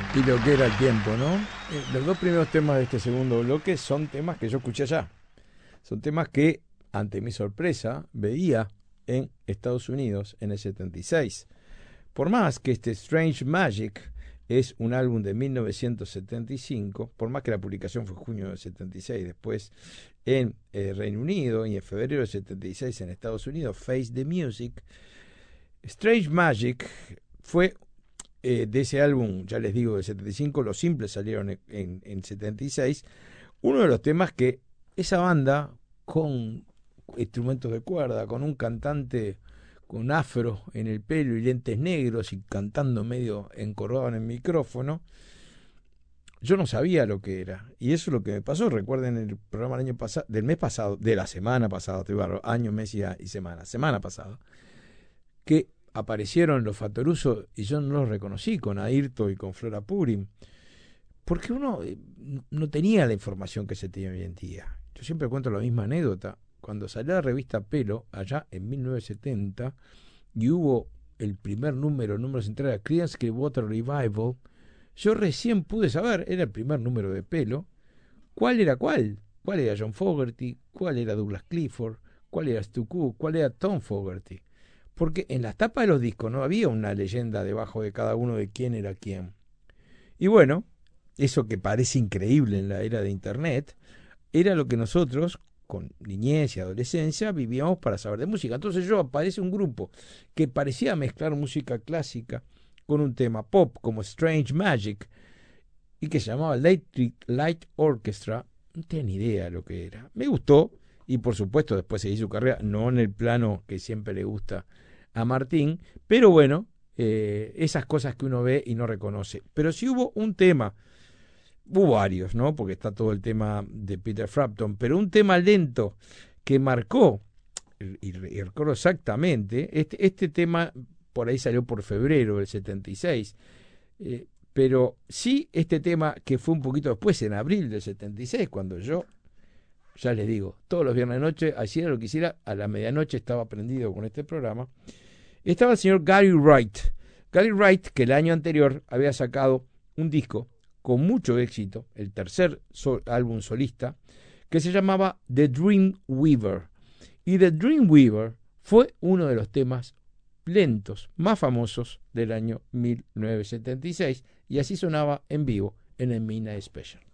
Y lo que era el tiempo, ¿no? Los dos primeros temas de este segundo bloque son temas que yo escuché allá. Son temas que, ante mi sorpresa, veía en Estados Unidos en el 76. Por más que este Strange Magic es un álbum de 1975, por más que la publicación fue en junio del 76, después en Reino Unido y en febrero del 76 en Estados Unidos, Face the Music, Strange Magic fue de ese álbum, ya les digo, del 75, los simples salieron en 76, uno de los temas que esa banda, con instrumentos de cuerda, con un cantante con afro en el pelo y lentes negros y cantando medio encorvado en el micrófono, yo no sabía lo que era. Y eso es lo que me pasó. Recuerden el programa del año pasado, del mes pasado, de la semana pasada, estoy barro, año, mes y semana pasada, que aparecieron los Fatoruso y yo no los reconocí con Airto y con Flora Purim, porque uno no tenía la información que se tiene hoy en día. Yo siempre cuento la misma anécdota. Cuando salió la revista Pelo, allá en 1970, y hubo el primer número central de Creedence Clearwater Revival, yo recién pude saber, era el primer número de Pelo, cuál era cuál. Cuál era John Fogerty, cuál era Douglas Clifford, cuál era Stu Cook, cuál era Tom Fogerty. Porque en las tapas de los discos no había una leyenda debajo de cada uno de quién era quién. Y bueno, eso que parece increíble en la era de Internet, era lo que nosotros, con niñez y adolescencia, vivíamos para saber de música. Entonces aparece un grupo que parecía mezclar música clásica con un tema pop como Strange Magic y que se llamaba Light Orchestra. No tenía ni idea de lo que era. Me gustó y por supuesto después seguí su carrera, no en el plano que siempre le gusta a Martín, pero bueno, esas cosas que uno ve y no reconoce. Pero sí hubo un tema, hubo varios, ¿no? Porque está todo el tema de Peter Frampton, pero un tema lento que marcó, y recuerdo exactamente, este tema por ahí salió por febrero del 76, pero sí este tema que fue un poquito después, en abril del 76, cuando yo, ya les digo, todos los viernes de noche, hacía lo que hiciera, a la medianoche estaba prendido con este programa, estaba el señor Gary Wright. Gary Wright, que el año anterior había sacado un disco con mucho éxito, el tercer álbum solista, que se llamaba The Dream Weaver. Y The Dream Weaver fue uno de los temas lentos más famosos del año 1976, y así sonaba en vivo en el Midnight Special.